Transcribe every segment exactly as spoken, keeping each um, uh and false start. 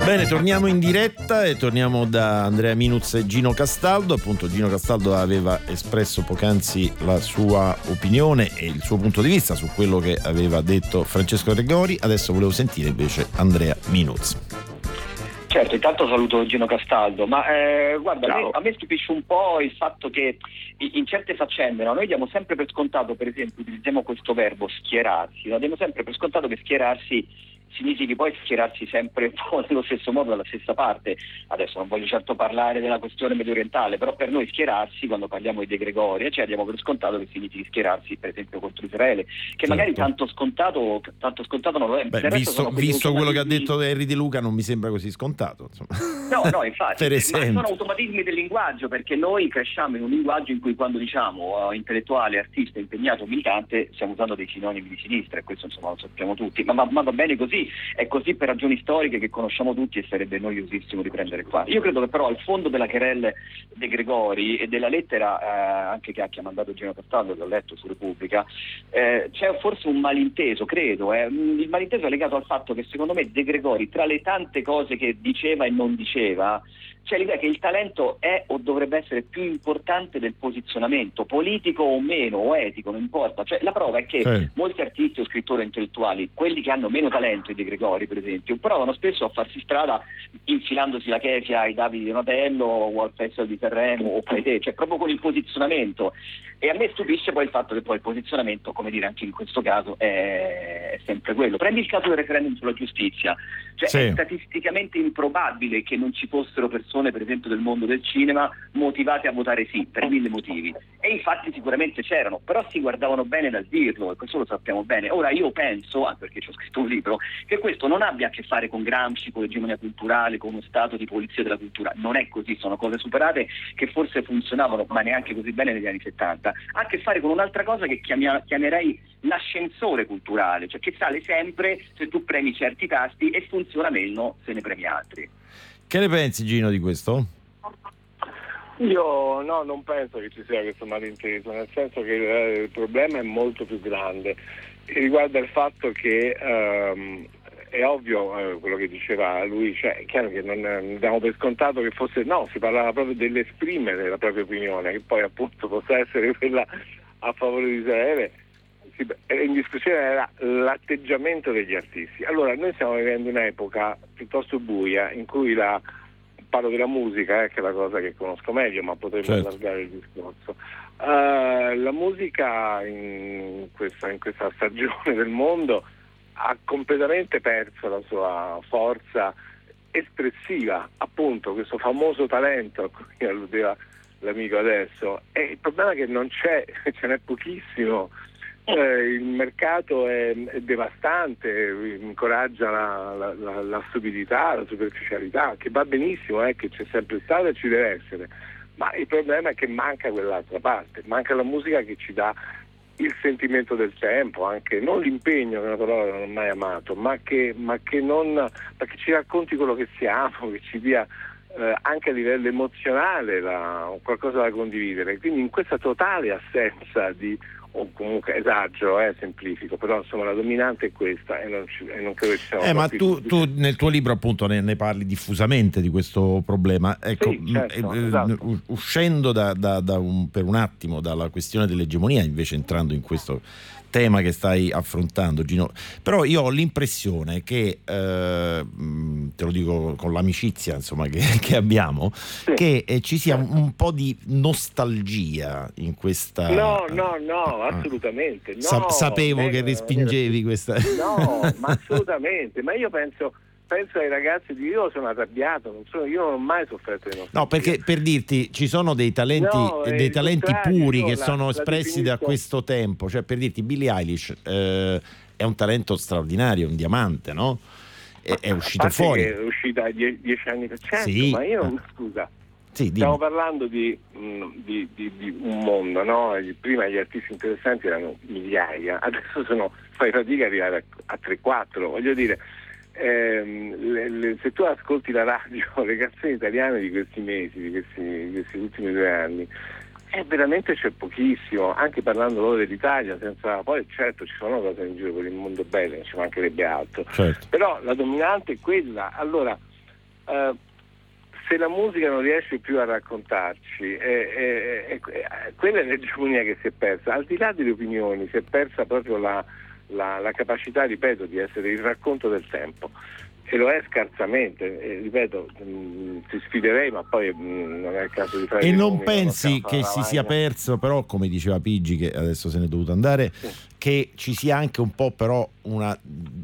Bene, torniamo in diretta e torniamo da Andrea Minuz e Gino Castaldo. Appunto, Gino Castaldo aveva espresso poc'anzi la sua opinione e il suo punto di vista su quello che aveva detto Francesco Gregori. Adesso volevo sentire invece Andrea Minuz. Certo, intanto saluto Gino Castaldo, ma eh, guarda, a me, a me stupisce un po' il fatto che in certe faccende, no, noi diamo sempre per scontato, per esempio, utilizziamo questo verbo schierarsi, no? Diamo sempre per scontato che schierarsi significhi poi schierarsi sempre un po' nello stesso modo, dalla stessa parte. Adesso non voglio certo parlare della questione medio orientale, però per noi schierarsi, quando parliamo di De Gregori, cioè diamo per scontato che significhi schierarsi per esempio contro Israele, che certo. magari tanto scontato tanto scontato non lo è. Beh, visto visto quello che ha detto Henry De Luca non mi sembra così scontato, insomma. No, no, infatti, per esempio. Ma sono automatismi del linguaggio, perché noi cresciamo in un linguaggio in cui quando diciamo uh, intellettuale, artista, impegnato, militante, stiamo usando dei sinonimi di sinistra, e questo insomma lo sappiamo tutti, ma, ma, ma va bene così, è così per ragioni storiche che conosciamo tutti e sarebbe noiosissimo riprendere qua. Io credo che però al fondo della querelle De Gregori e della lettera eh, anche che ha mandato Gino Castaldo, che ho letto su Repubblica, eh, c'è forse un malinteso, credo, eh. il malinteso è legato al fatto che secondo me De Gregori, tra le tante cose che diceva e non diceva, c'è l'idea che il talento è o dovrebbe essere più importante del posizionamento politico o meno, o etico, non importa. Cioè la prova è che sì. molti artisti o scrittori intellettuali, quelli che hanno meno talento, di Gregori per esempio, provano spesso a farsi strada infilandosi la chefia ai Davide di Donatello o al Festival di Sanremo o Paetè, cioè proprio con il posizionamento. E a me stupisce poi il fatto che poi il posizionamento, come dire anche in questo caso, è sempre quello. Prendi il caso del referendum sulla giustizia, cioè sì. è statisticamente improbabile che non ci fossero persone, per esempio del mondo del cinema, motivate a votare sì, per mille motivi. E infatti sicuramente c'erano, però si guardavano bene dal dirlo, e questo lo sappiamo bene. Ora io penso, anche perché ci ho scritto un libro, che questo non abbia a che fare con Gramsci, con l'egemonia culturale, con uno stato di polizia della cultura. Non è così, sono cose superate che forse funzionavano, ma neanche così bene negli anni settanta. Ha a che fare con un'altra cosa che chiamia, chiamerei l'ascensore culturale, cioè che sale sempre se tu premi certi tasti e funziona meno se ne premi altri. Che ne pensi, Gino, di questo? Io no, non penso che ci sia questo malinteso, nel senso che eh, il problema è molto più grande. Riguarda il fatto che ehm, è ovvio eh, quello che diceva lui, cioè è chiaro che non, non diamo per scontato che fosse, no, si parlava proprio dell'esprimere la propria opinione, che poi appunto possa essere quella a favore di Israele. Si, in discussione era l'atteggiamento degli artisti. Allora noi stiamo vivendo un'epoca piuttosto buia in cui la parlo della musica, eh, che è la cosa che conosco meglio, ma potremmo certo. allargare il discorso. Uh, la musica in questa, in questa stagione del mondo ha completamente perso la sua forza espressiva, appunto questo famoso talento a cui alludeva l'amico adesso. E il problema è che non c'è, ce n'è pochissimo. Eh, il mercato è, è devastante, incoraggia la, la, la, la stupidità, la superficialità, che va benissimo, eh, che c'è sempre stato e ci deve essere, ma il problema è che manca quell'altra parte, manca la musica che ci dà il sentimento del tempo, anche non l'impegno, che è una parola che non ho mai amato, ma che, ma che, non, ma che ci racconti quello che siamo, che ci dia eh, anche a livello emozionale la, qualcosa da condividere. Quindi in questa totale assenza di, o comunque esagero, eh, semplifico, però insomma la dominante è questa e non, ci, e non credo ci siamo eh, ma tu, tu nel tuo libro appunto ne, ne parli diffusamente di questo problema, ecco. Sì, certo, eh, esatto. Uscendo da, da, da un, per un attimo dalla questione dell'egemonia, invece entrando in questo tema che stai affrontando, Gino, però io ho l'impressione che eh, te lo dico con l'amicizia insomma che, che abbiamo, sì. che eh, ci sia un, un po' di nostalgia in questa. No, no, no, assolutamente. No, Sa- sapevo beh, che respingevi questa. No, ma assolutamente. Ma io penso. Penso ai ragazzi di io sono arrabbiato, non sono, io non ho mai sofferto di nostalgia. No, perché per dirti ci sono dei talenti, no, dei talenti puri che la, sono la espressi da questo tempo, cioè per dirti Billie Eilish eh, è un talento straordinario, un diamante, no? È, è uscito fuori. Che è uscita die, dieci anni fa, certo, sì. ma io non scusa. Sì, stiamo parlando di, di, di, di un mondo, no? Prima gli artisti interessanti erano migliaia, adesso sono, fai fatica ad arrivare a, a tre quattro, voglio dire. Eh, le, le, se tu ascolti la radio, le canzoni italiane di questi mesi, di questi, di questi ultimi due anni, eh, veramente c'è pochissimo, anche parlando loro dell'Italia, senza, poi certo ci sono cose in giro per il mondo belle, non ci mancherebbe altro, certo. Però la dominante è quella. Allora uh, se la musica non riesce più a raccontarci, è, è, è, è, quella è l'egemonia che si è persa. Al di là delle opinioni, si è persa proprio la, la, la capacità, ripeto, di essere il racconto del tempo. E lo è scarsamente, e, ripeto, mh, ti sfiderei, ma poi mh, non è il caso di fare. E non pensi che si sia perso, però, come diceva Pigi, che adesso se n'è dovuto andare, sì, che ci sia anche un po' però una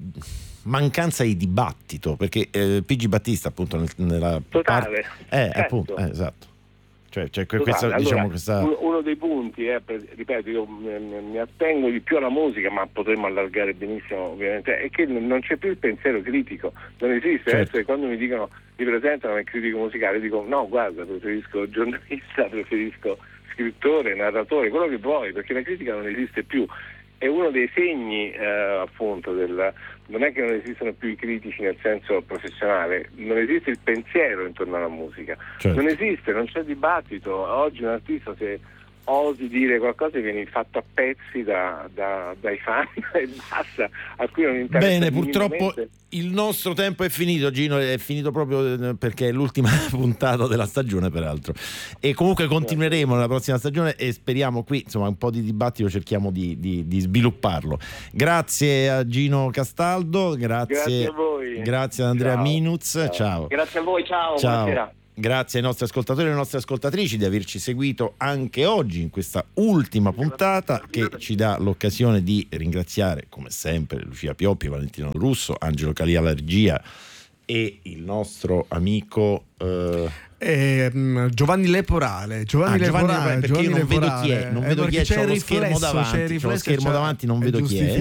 mancanza di dibattito, perché eh, Pigi Battista appunto nel, nella totale parte, eh, certo. appunto, eh, esatto. Cioè, cioè questa, allora, diciamo, questa... uno, uno dei punti è, ripeto, io mi, mi attengo di più alla musica, ma potremmo allargare benissimo ovviamente, è che non c'è più il pensiero critico, non esiste. Certo. Adesso quando mi dicono, mi presentano come critico musicale, dico no, guarda, preferisco giornalista, preferisco scrittore, narratore, quello che vuoi, perché la critica non esiste più. È uno dei segni eh, appunto del, non è che non esistono più i critici nel senso professionale, non esiste il pensiero intorno alla musica, certo. Non esiste, non c'è dibattito. Oggi un artista, se osi dire qualcosa, viene fatto a pezzi da, da, dai fan e basta, a cui non interessa. Bene, purtroppo il nostro tempo è finito, Gino, è finito proprio perché è l'ultima puntata della stagione, peraltro, e comunque continueremo nella prossima stagione e speriamo qui, insomma, un po' di dibattito cerchiamo di, di, di svilupparlo. Grazie a Gino Castaldo, grazie, grazie a voi, grazie ad Andrea ciao. Minuz, ciao. ciao. Grazie a voi, ciao, ciao. Buonasera. Grazie ai nostri ascoltatori e alle nostre ascoltatrici di averci seguito anche oggi in questa ultima puntata, che ci dà l'occasione di ringraziare come sempre Lucia Pioppi, Valentino Russo, Angelo Calia alla regia e il nostro amico eh... Eh, Giovanni Leporale Giovanni, ah, Giovanni Leporale, perché Giovanni io non Leporale. vedo chi è, non eh, vedo chi è, c'è lo riflesso, schermo davanti, c'è lo schermo davanti, non vedo chi è.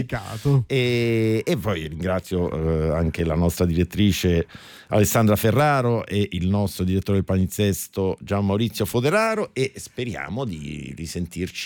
E, e poi ringrazio eh, anche la nostra direttrice Alessandra Ferraro e il nostro direttore del palinsesto Gian Maurizio Foderaro, e speriamo di risentirci